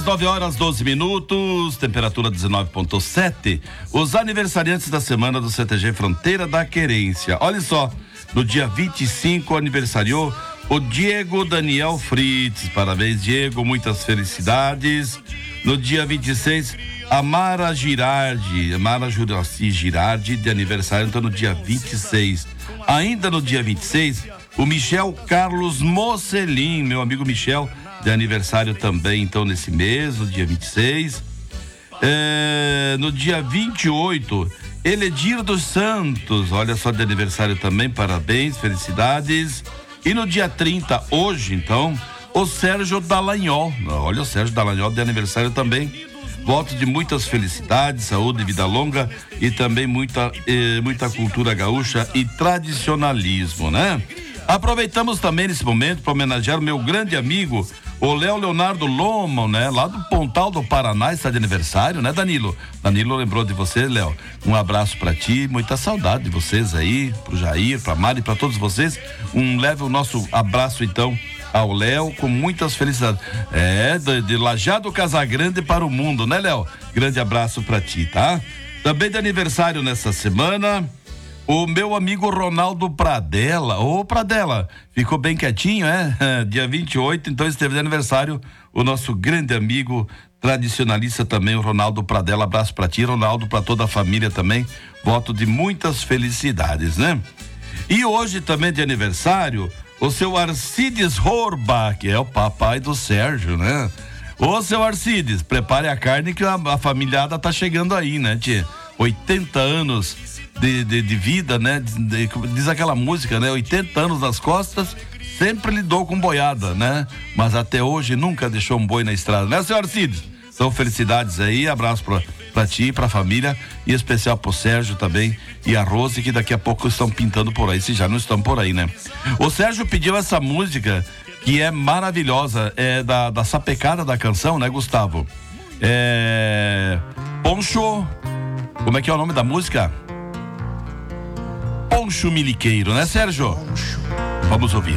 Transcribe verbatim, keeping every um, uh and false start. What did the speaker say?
nove horas, doze minutos, temperatura dezenove ponto sete. Os aniversariantes da semana do C T G Fronteira da Querência. Olha só, no dia vinte e cinco aniversariou o Diego Daniel Fritz. Parabéns, Diego, muitas felicidades. No dia vinte e seis, a Mara Girardi, Mara Juraci Girardi, de aniversário, então no dia vinte e seis. Ainda no dia vinte e seis, o Michel Carlos Mocelin, meu amigo Michel, de aniversário também, então, nesse mês, no dia vinte e seis. É, no dia vinte e oito, Eledir dos Santos, olha só, de aniversário também, parabéns, felicidades. E no dia trinta, hoje, então, o Sérgio Dallagnol, olha, o Sérgio Dallagnol de aniversário também. Votos de muitas felicidades, saúde, vida longa e também muita, eh, muita cultura gaúcha e tradicionalismo, né? Aproveitamos também nesse momento para homenagear o meu grande amigo, o Léo Leonardo Loma, né? Lá do Pontal do Paraná, está de aniversário, né, Danilo? Danilo lembrou de você, Léo. Um abraço para ti, muita saudade de vocês aí, pro Jair, pra Mari, para todos vocês. Um leve o nosso abraço, então, ao Léo, com muitas felicidades. É, de, de Lajeado Casagrande para o mundo, né, Léo? Grande abraço para ti, tá? Também de aniversário nessa semana, o meu amigo Ronaldo Pradella. Ô, Pradella, ficou bem quietinho, é? Dia vinte e oito, então esteve de aniversário o nosso grande amigo tradicionalista também, o Ronaldo Pradella. Abraço pra ti, Ronaldo, pra toda a família também. Voto de muitas felicidades, né? E hoje também de aniversário, o seu Arcides Horba, que é o papai do Sérgio, né? Ô, seu Arcides, prepare a carne que a, a familiada tá chegando aí, né, tia? oitenta anos De, de, de vida, né? De, de, diz aquela música, né? oitenta anos nas costas, sempre lidou com boiada, né? Mas até hoje nunca deixou um boi na estrada, né, senhor Arcides? Então, felicidades aí, abraço pra, pra ti, pra família, e especial pro Sérgio também, e a Rose, que daqui a pouco estão pintando por aí, se já não estão por aí, né? O Sérgio pediu essa música, que é maravilhosa, é da, da sapecada da canção, né, Gustavo? É... Poncho, como é que é o nome da música? Poncho Miliqueiro, né, Sérgio? Vamos ouvir.